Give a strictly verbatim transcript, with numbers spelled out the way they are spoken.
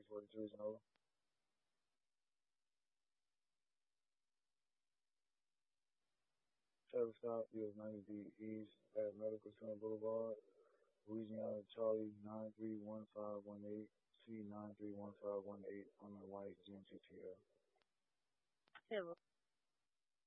forty-two is over. Travel stop, U S ninety D East at Medical Center Boulevard, Louisiana Charlie nine three one five one eight, C nine three one five one eight on the white G M T T L. Hello.